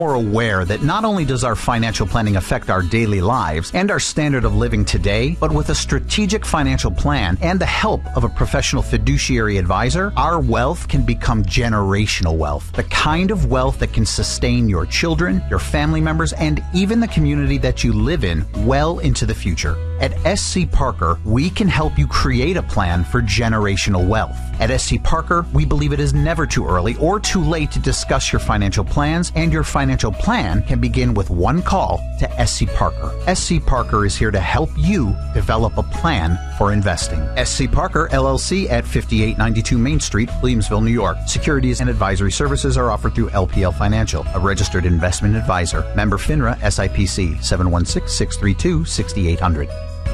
More aware that not only does our financial planning affect our daily lives and our standard of living today, but with a strategic financial plan and the help of a professional fiduciary advisor, our wealth can become generational wealth, the kind of wealth that can sustain your children, your family members, and even the community that you live in well into the future. At SC Parker, we can help you create a plan for generational wealth. At SC Parker, we believe it is never too early or too late to discuss your financial plans, and your financial plan can begin with one call to SC Parker. SC Parker is here to help you develop a plan for investing. SC Parker, LLC at 5892 Main Street, Williamsville, New York. Securities and advisory services are offered through LPL Financial, a registered investment advisor. Member FINRA, SIPC, 716-632-6800.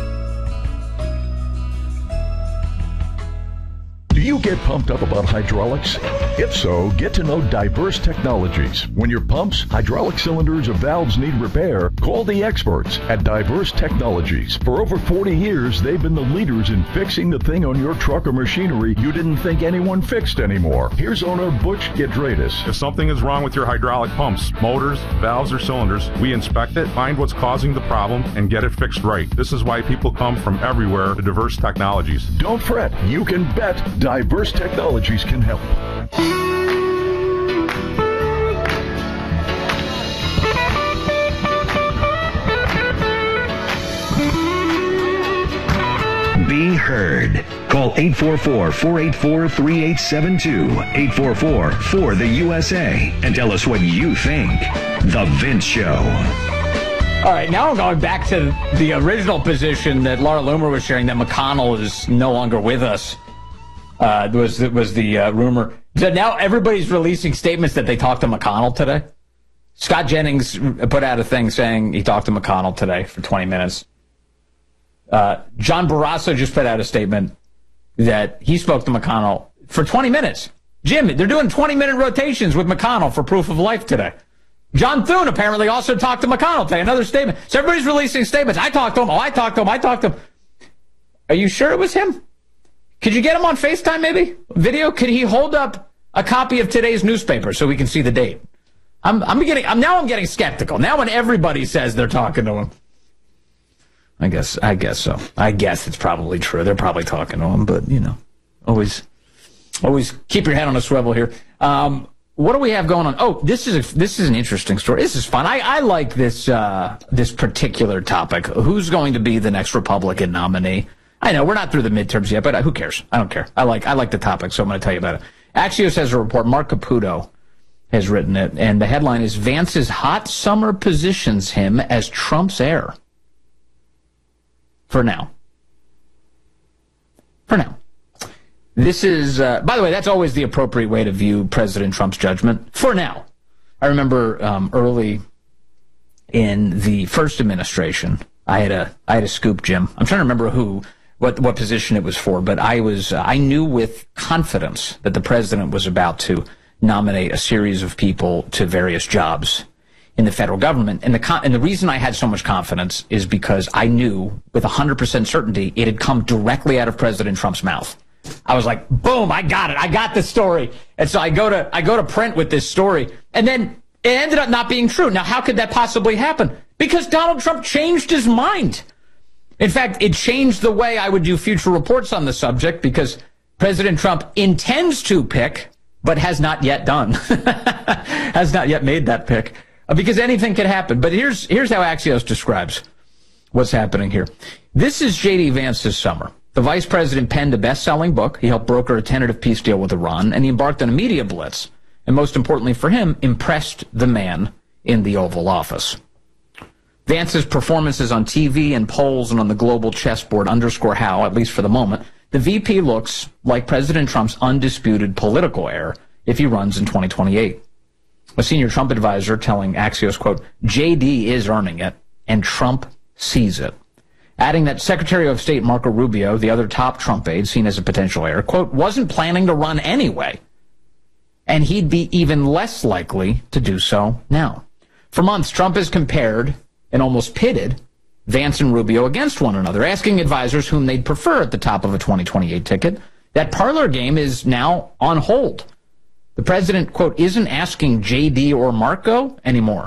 Do you get pumped up about hydraulics? If so, get to know Diverse Technologies. When your pumps, hydraulic cylinders, or valves need repair, call the experts at Diverse Technologies. For over 40 years, they've been the leaders in fixing the thing on your truck or machinery you didn't think anyone fixed anymore. Here's owner Butch Gidradis. If something is wrong with your hydraulic pumps, motors, valves, or cylinders, we inspect it, find what's causing the problem, and get it fixed right. This is why people come from everywhere to Diverse Technologies. Don't fret. You can bet Diverse Technologies can help. Be heard. Call 844-484-3872, 844-4-the-USA, and tell us what you think. The Vince Show. All right, now I'm going back to the original position that Laura Loomer was sharing, that McConnell is no longer with us. Was the rumor. So now everybody's releasing statements that they talked to McConnell today. Scott Jennings put out a thing saying he talked to McConnell today for 20 minutes. John Barrasso just put out a statement that he spoke to McConnell for 20 minutes. Jim, they're doing 20-minute rotations with McConnell for proof of life today. John Thune apparently also talked to McConnell today. Another statement. So everybody's releasing statements. I talked to him. Oh, I talked to him. I talked to him. Are you sure it was him? Could you get him on FaceTime, maybe? Video? Could he hold up a copy of today's newspaper so we can see the date? I'm getting skeptical. Now when everybody says they're talking to him. I guess so. I guess it's probably true. They're probably talking to him, but, always keep your head on a swivel here. What do we have going on? Oh, this is an interesting story. This is fun. I like this particular topic. Who's going to be the next Republican nominee? I know we're not through the midterms yet, but who cares? I don't care. I like the topic, so I'm going to tell you about it. Axios has a report. Mark Caputo has written it, and the headline is Vance's hot summer positions him as Trump's heir. For now. This is, by the way, that's always the appropriate way to view President Trump's judgment. For now. I remember early in the first administration, I had a scoop, Jim. I'm trying to remember what position it was for, but I knew with confidence that the president was about to nominate a series of people to various jobs in the federal government. And the reason I had so much confidence is because I knew with 100% certainty it had come directly out of President Trump's mouth. I was like, boom, I got it. I got the story. And so I go to print with this story, and then it ended up not being true. Now, how could that possibly happen? Because Donald Trump changed his mind. In fact, it changed the way I would do future reports on the subject, because President Trump intends to pick, but has not yet done. Has not yet made that pick. Because anything can happen. But here's how Axios describes what's happening here. This is J.D. Vance's summer. The vice president penned a best-selling book. He helped broker a tentative peace deal with Iran, and he embarked on a media blitz. And most importantly for him, impressed the man in the Oval Office. Vance's performances on TV and polls and on the global chessboard underscore how, at least for the moment, the VP looks like President Trump's undisputed political heir if he runs in 2028. A senior Trump advisor telling Axios, quote, JD is earning it, and Trump sees it. Adding that Secretary of State Marco Rubio, the other top Trump aide seen as a potential heir, quote, wasn't planning to run anyway, and he'd be even less likely to do so now. For months, Trump has compared and almost pitted Vance and Rubio against one another, asking advisors whom they'd prefer at the top of a 2028 ticket. That parlor game is now on hold. The president, quote, isn't asking JD or Marco anymore.